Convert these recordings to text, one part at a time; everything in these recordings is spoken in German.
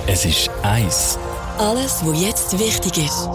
Es ist 1. Alles, was jetzt wichtig ist.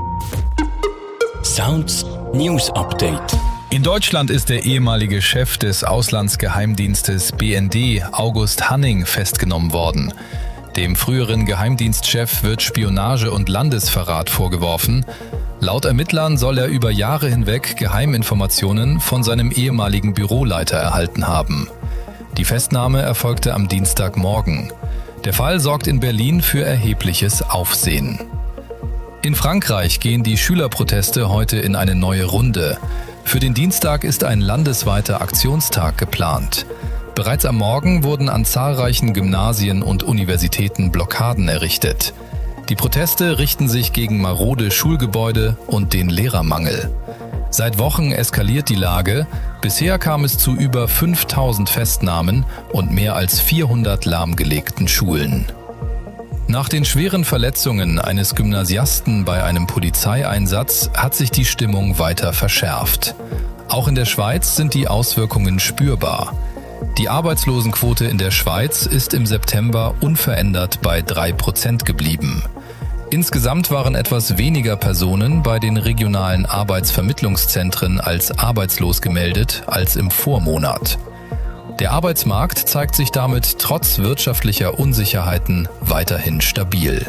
Sounds News Update. In Deutschland ist der ehemalige Chef des Auslandsgeheimdienstes BND, August Hanning, festgenommen worden. Dem früheren Geheimdienstchef wird Spionage und Landesverrat vorgeworfen. Laut Ermittlern soll er über Jahre hinweg Geheiminformationen von seinem ehemaligen Büroleiter erhalten haben. Die Festnahme erfolgte am Dienstagmorgen. Der Fall sorgt in Berlin für erhebliches Aufsehen. In Frankreich gehen die Schülerproteste heute in eine neue Runde. Für den Dienstag ist ein landesweiter Aktionstag geplant. Bereits am Morgen wurden an zahlreichen Gymnasien und Universitäten Blockaden errichtet. Die Proteste richten sich gegen marode Schulgebäude und den Lehrermangel. Seit Wochen eskaliert die Lage. Bisher kam es zu über 5000 Festnahmen und mehr als 400 lahmgelegten Schulen. Nach den schweren Verletzungen eines Gymnasiasten bei einem Polizeieinsatz hat sich die Stimmung weiter verschärft. Auch in der Schweiz sind die Auswirkungen spürbar. Die Arbeitslosenquote in der Schweiz ist im September unverändert bei 3% geblieben. Insgesamt waren etwas weniger Personen bei den regionalen Arbeitsvermittlungszentren als arbeitslos gemeldet als im Vormonat. Der Arbeitsmarkt zeigt sich damit trotz wirtschaftlicher Unsicherheiten weiterhin stabil.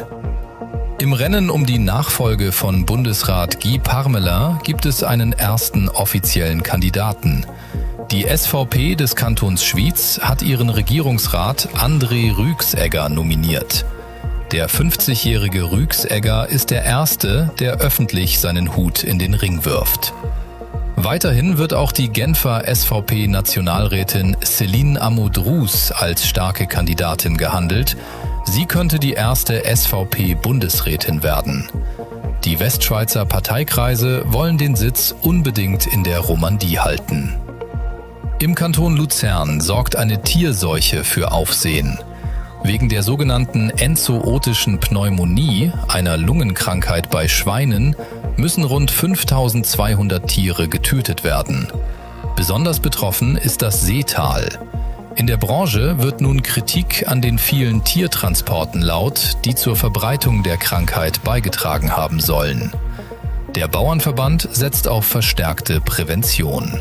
Im Rennen um die Nachfolge von Bundesrat Guy Parmelin gibt es einen ersten offiziellen Kandidaten. Die SVP des Kantons Schwyz hat ihren Regierungsrat André Rüegsegger nominiert. Der 50-jährige Rüegsegger ist der Erste, der öffentlich seinen Hut in den Ring wirft. Weiterhin wird auch die Genfer SVP-Nationalrätin Céline Amodrouz als starke Kandidatin gehandelt. Sie könnte die erste SVP-Bundesrätin werden. Die Westschweizer Parteikreise wollen den Sitz unbedingt in der Romandie halten. Im Kanton Luzern sorgt eine Tierseuche für Aufsehen. Wegen der sogenannten enzootischen Pneumonie, einer Lungenkrankheit bei Schweinen, müssen rund 5200 Tiere getötet werden. Besonders betroffen ist das Seetal. In der Branche wird nun Kritik an den vielen Tiertransporten laut, die zur Verbreitung der Krankheit beigetragen haben sollen. Der Bauernverband setzt auf verstärkte Prävention.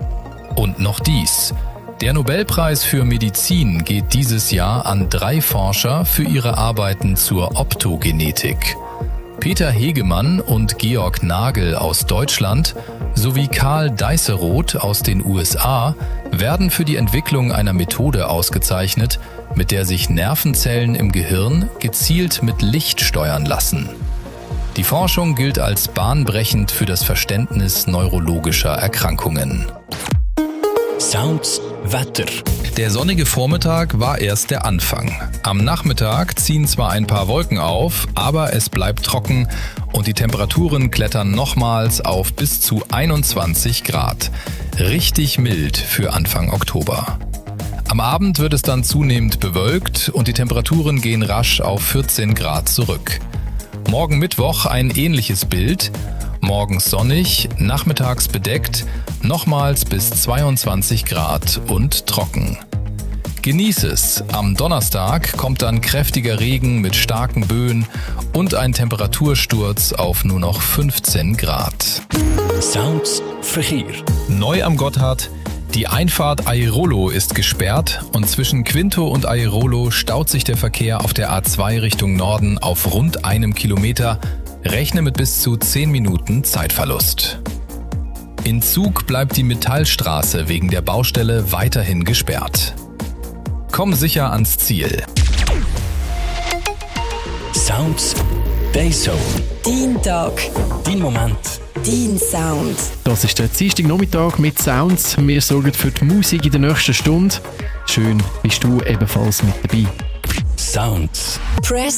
Und noch dies: Der Nobelpreis für Medizin geht dieses Jahr an 3 Forscher für ihre Arbeiten zur Optogenetik. Peter Hegemann und Georg Nagel aus Deutschland sowie Karl Deisseroth aus den USA werden für die Entwicklung einer Methode ausgezeichnet, mit der sich Nervenzellen im Gehirn gezielt mit Licht steuern lassen. Die Forschung gilt als bahnbrechend für das Verständnis neurologischer Erkrankungen. Sounds Wetter. Der sonnige Vormittag war erst der Anfang. Am Nachmittag ziehen zwar ein paar Wolken auf, aber es bleibt trocken und die Temperaturen klettern nochmals auf bis zu 21 Grad. Richtig mild für Anfang Oktober. Am Abend wird es dann zunehmend bewölkt und die Temperaturen gehen rasch auf 14 Grad zurück. Morgen Mittwoch ein ähnliches Bild. Morgens sonnig, nachmittags bedeckt, nochmals bis 22 Grad und trocken. Genieß es! Am Donnerstag kommt dann kräftiger Regen mit starken Böen und ein Temperatursturz auf nur noch 15 Grad. Sounds Verkehr. Neu am Gotthard: Die Einfahrt Airolo ist gesperrt und zwischen Quinto und Airolo staut sich der Verkehr auf der A2 Richtung Norden auf rund 1 Kilometer. Rechne mit bis zu 10 Minuten Zeitverlust. In Zug bleibt die Metallstraße wegen der Baustelle weiterhin gesperrt. Komm sicher ans Ziel. Sounds Dayzone. Dein Tag. Dein Moment. Dein Sound. Das ist der Dienstagnachmittag mit Sounds. Wir sorgen für die Musik in der nächsten Stunde. Schön bist du ebenfalls mit dabei. Sounds. Press